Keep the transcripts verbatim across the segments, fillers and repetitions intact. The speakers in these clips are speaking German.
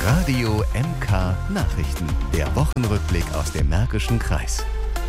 Radio M K Nachrichten. Der Wochenrückblick aus dem Märkischen Kreis.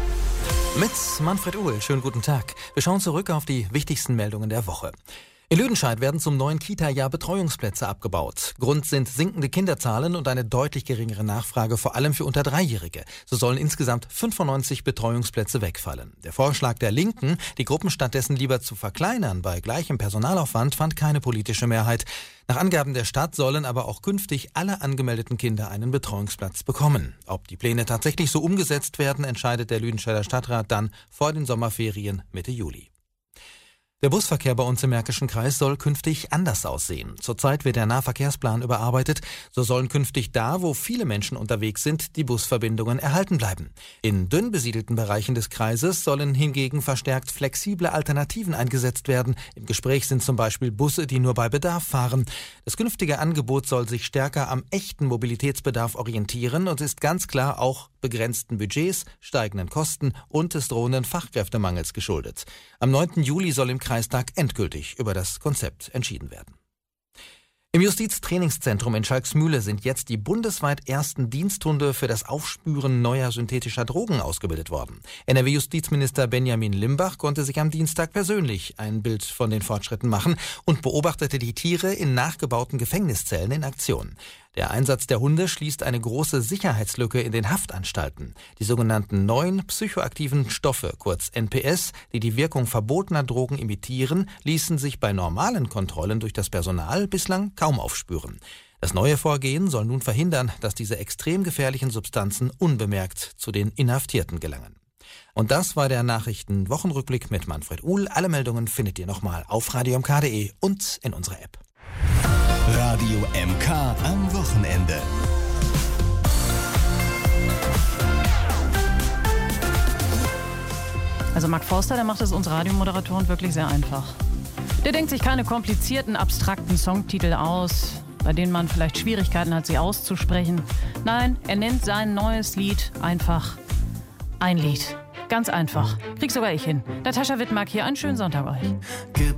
Mit Manfred Uhl, schönen guten Tag. Wir schauen zurück auf die wichtigsten Meldungen der Woche. In Lüdenscheid werden zum neuen Kita-Jahr Betreuungsplätze abgebaut. Grund sind sinkende Kinderzahlen und eine deutlich geringere Nachfrage, vor allem für unter Dreijährige. So sollen insgesamt fünfundneunzig Betreuungsplätze wegfallen. Der Vorschlag der Linken, die Gruppen stattdessen lieber zu verkleinern bei gleichem Personalaufwand, fand keine politische Mehrheit. Nach Angaben der Stadt sollen aber auch künftig alle angemeldeten Kinder einen Betreuungsplatz bekommen. Ob die Pläne tatsächlich so umgesetzt werden, entscheidet der Lüdenscheider Stadtrat dann vor den Sommerferien Mitte Juli. Der Busverkehr bei uns im Märkischen Kreis soll künftig anders aussehen. Zurzeit wird der Nahverkehrsplan überarbeitet. So sollen künftig da, wo viele Menschen unterwegs sind, die Busverbindungen erhalten bleiben. In dünn besiedelten Bereichen des Kreises sollen hingegen verstärkt flexible Alternativen eingesetzt werden. Im Gespräch sind zum Beispiel Busse, die nur bei Bedarf fahren. Das künftige Angebot soll sich stärker am echten Mobilitätsbedarf orientieren und ist ganz klar auch begrenzten Budgets, steigenden Kosten und des drohenden Fachkräftemangels geschuldet. Am neunten Juli soll im Kreistag endgültig über das Konzept entschieden werden. Im Justiztrainingszentrum in Schalksmühle sind jetzt die bundesweit ersten Diensthunde für das Aufspüren neuer synthetischer Drogen ausgebildet worden. N R W-Justizminister Benjamin Limbach konnte sich am Dienstag persönlich ein Bild von den Fortschritten machen und beobachtete die Tiere in nachgebauten Gefängniszellen in Aktion. Der Einsatz der Hunde schließt eine große Sicherheitslücke in den Haftanstalten. Die sogenannten neuen psychoaktiven Stoffe, kurz N P S, die die Wirkung verbotener Drogen imitieren, ließen sich bei normalen Kontrollen durch das Personal bislang kaum aufspüren. Das neue Vorgehen soll nun verhindern, dass diese extrem gefährlichen Substanzen unbemerkt zu den Inhaftierten gelangen. Und das war der Nachrichten-Wochenrückblick mit Manfred Uhl. Alle Meldungen findet ihr nochmal auf radio m k punkt de und in unserer App. Radio M K am Wochenende. Also Mark Forster, der macht es uns Radiomoderatoren wirklich sehr einfach. Der denkt sich keine komplizierten, abstrakten Songtitel aus, bei denen man vielleicht Schwierigkeiten hat, sie auszusprechen. Nein, er nennt sein neues Lied einfach ein Lied. Ganz einfach. Krieg sogar ich hin. Natascha Wittmark hier, einen schönen Sonntag euch. Gib